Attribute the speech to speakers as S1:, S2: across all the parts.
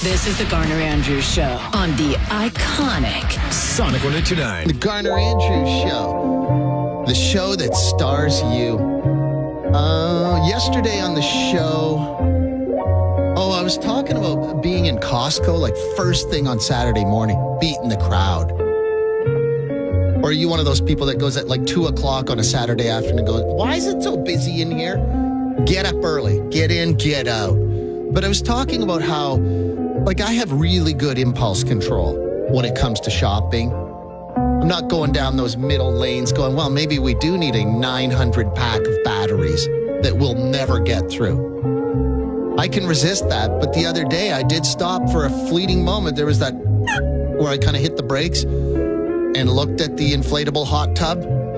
S1: This is the Garner Andrews Show on the iconic
S2: Sonic 102.9.
S3: The Garner Andrews Show. The show that stars you. Yesterday on the show, I was talking about being in Costco, like first thing on Saturday morning, beating the crowd. Or are you one of those people that goes at like 2 o'clock on a Saturday afternoon and goes, why is it so busy in here? Get up early, get in, get out. But I was talking about how, like, I have really good impulse control when it comes to shopping. I'm not going down those middle lanes going, well, maybe we do need a 900 pack of batteries that we'll never get through. I can resist that, but the other day I did stop for a fleeting moment. There was that where I kind of hit the brakes and looked at the inflatable hot tub.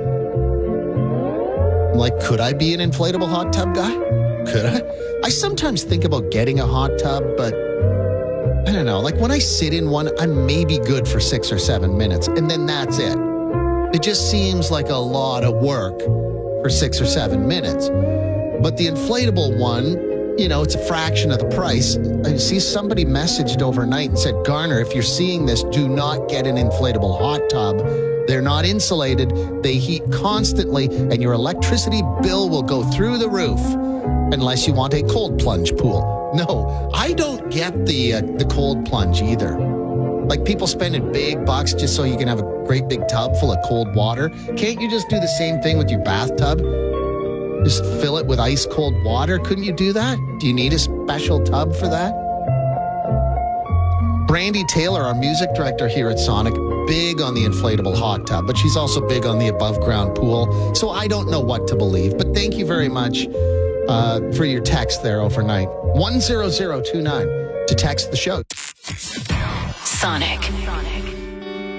S3: I'm like, could I be an inflatable hot tub guy? Could I? I sometimes think about getting a hot tub, but I don't know. Like when I sit in one, I'm maybe good for 6 or 7 minutes, and then that's it. It just seems like a lot of work for 6 or 7 minutes. But the inflatable one, you know, it's a fraction of the price. I see somebody messaged overnight and said, Garner, if you're seeing this, do not get an inflatable hot tub. They're not insulated. They heat constantly, and your electricity bill will go through the roof unless you want a cold plunge pool. No, I don't get the cold plunge either. Like people spending big bucks just so you can have a great big tub full of cold water. Can't you just do the same thing with your bathtub? Just fill it with ice cold water. Couldn't you do that? Do you need a special tub for that? Brandy Taylor, our music director here at Sonic, big on the inflatable hot tub, but she's also big on the above ground pool. So I don't know what to believe, but thank you very much for your text there overnight. 10029 to text the show.
S1: Sonic.